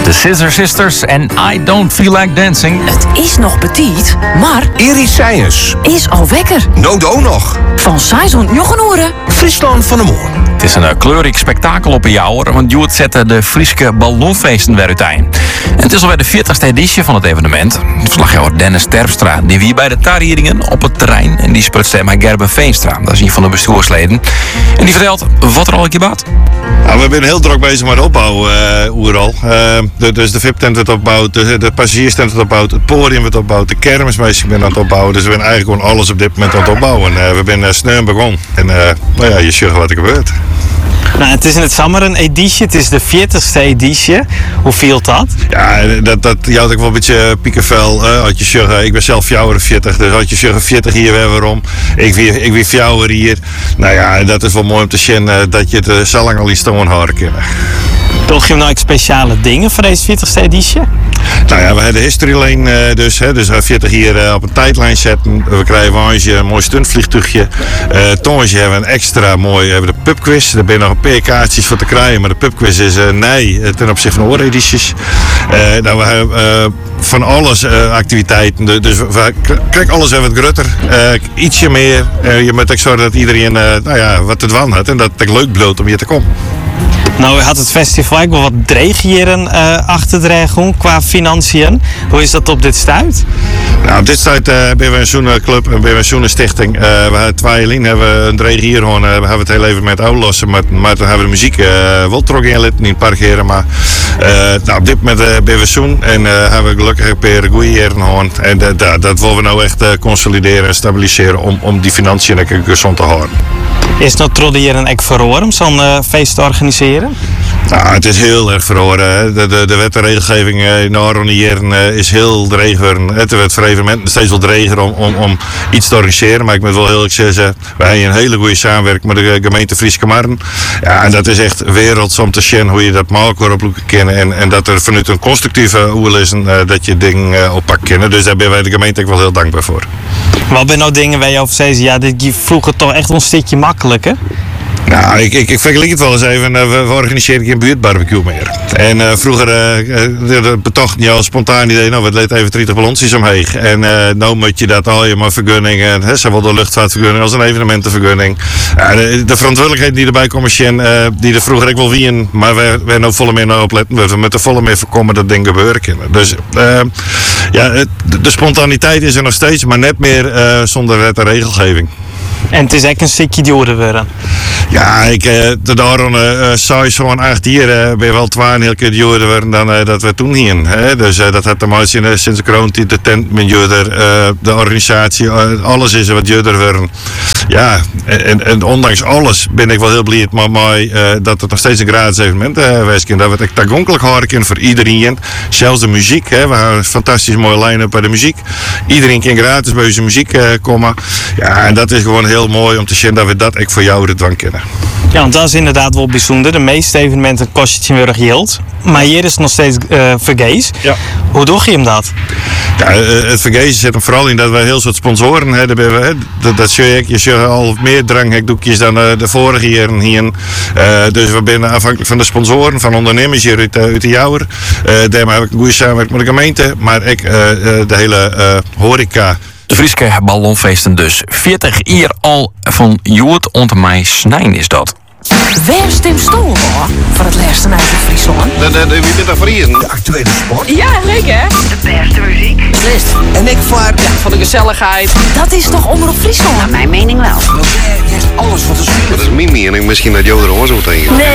De Scissor Sisters en I Don't Feel Like Dancing. Het is nog petit, maar Iris Science. is al wekker. Nodo nog. Van Saison Jochenoren. Friesland van de Moor. Het is een kleurrijk spektakel op een jouwer, want Joet zette de Frieske ballonfeesten weer uiteen. En het is alweer de 40ste editie van het evenement. Verslagjouwer Dennis Terpstra, die wie bij de tarrieringen op het terrein en die sprutste met Gerben Veenstra, dat is een van de bestuursleden. En die vertelt wat er al een keer baat. Nou, we zijn heel druk bezig met de opbouw overal. Dus de VIP-tent wordt opgebouwd, de passagierstent wordt opgebouwd, het podium wordt opgebouwd, de kermismeester ben aan het opbouwen. Dus we zijn eigenlijk gewoon alles op dit moment aan het opbouwen. We zijn snel begonnen. En nou ja, je ziet wat er gebeurt. Nou, het is in het zomer een editie, het is de 40ste editie. Hoe viel dat? Ja, dat jouwt ook wel een beetje piekenvel. Had je zeggen, ik ben zelf 40, dus had je zeggen 40 hier weer waarom. Ik wie 40 hier. Nou ja, dat is wel mooi om te zien dat je het zo lang al in stonden houden kunnen. Toch je nou ook speciale dingen voor deze 40ste editie? Nou ja, we hebben de history lane dus 40 hier op een tijdlijn zetten. We krijgen een mooi stuntvliegtuigje. Tongetje hebben we een extra mooi, we hebben de pubquiz. Daar ben je nog een paar kaartjes voor te krijgen, maar de pubquiz is nee ten opzichte van de ooredities. Nou, we hebben van alles activiteiten, dus we krijgen alles even wat grutter. Ietsje meer, je moet ook zorgen dat iedereen nou ja, wat te doen had en dat het leuk bloot om hier te komen. Nou, had het festival ook wel wat dreighieren achter de regen qua financiën. Hoe is dat op dit stuit? Nou, op dit stuit ben we een zoenenclub en ben we een zoenenstichting. We hebben twee hebben we een dreighier gewoon, hebben we het heel even met uitlossen, maar dan hebben we de muziek wel trok in niet parkeren, maar nou, op dit moment ben we zoen en hebben we gelukkig een paar goede jaren gewoon. En dat willen we nou echt consolideren en stabiliseren om die financiën een keer gezond te houden. Is het nou trodderen ook verhoor om zo'n feest te organiseren? Nou, het is heel erg verhoren. De wet en regelgeving in Aron is heel dreger. Het werd voor evenementen steeds wel dreger om iets te organiseren. Maar ik moet wel heel erg zeggen, wij hebben een hele goede samenwerking met de gemeente Frieske Marren. Ja, en dat is echt werelds om te zien hoe je dat mogelijk op kennen. En dat er vanuit een constructieve oel is dat je dingen oppakt kennen. Dus daar ben wij de gemeente ook wel heel dankbaar voor. Wat zijn nou dingen waar je over zei, ja, dit vroeger toch echt een stukje makkelijker? Nou, ik vergelijk het wel eens even. We organiseren een buurtbarbecue meer. En vroeger betocht je al spontaan idee, nou, we leed even 30 ballonsjes omheen. En nou moet je dat al je maar vergunningen, zowel de luchtvaartvergunning als een evenementenvergunning. De verantwoordelijkheid die erbij komen, die er vroeger ook wel wien, maar wij nou volle meer naar opletten. We moeten volle meer voorkomen dat dingen gebeuren kunnen. Dus ja, de spontaniteit is er nog steeds, maar net meer zonder wet en regelgeving. En het is echt een stukje duurder worden. Ja, daarom zou je zo'n 8 jaar ben je wel 2 een heel keer duurder worden dan dat we toen hier. Dus dat had de mooiste sinds de coronatijd, de tent met duurder, de organisatie, alles is er wat duurder worden. Ja, en ondanks alles ben ik wel heel blij maar mooi dat het nog steeds een gratis evenement is. Dat we het toegankelijk houden kunnen voor iedereen. Zelfs de muziek, we hebben een fantastisch mooie line-up bij de muziek. Iedereen kan gratis bij onze muziek komen. Ja, en dat is gewoon heel mooi om te zien dat we dat ook voor jou de dwang kennen. Ja, want dat is inderdaad wel bijzonder. De meeste evenementen kost je weer geld. Maar hier is het nog steeds vergees. Ja. Hoe doe je hem dat? Ja, het vergezen zit hem vooral in dat we heel soort sponsoren hebben. Dat zie je al meer dranghekdoekjes dan de vorige jaren hier. Dus we zijn afhankelijk van de sponsoren, van ondernemers hier uit de Jouwer. Daarmee heb ik een goede samenwerking met de gemeente, maar ook de hele horeca. De Frieske ballonfeesten dus. 40 jaar al van Joet onder mij snijn is dat. Waar stemt Stoel voor het laatste uit Friesland? Wie bent daar vrienden? De actuele sport. Ja, leuk hè? De beste muziek. Beslist. En ik vaar. Ja, van de gezelligheid. Dat is toch Omroep Friesland? Naar mijn mening wel. Want jij hebt alles wat te spelen. Dat is mijn mening. Misschien dat jou er ook zo tegen. Nee.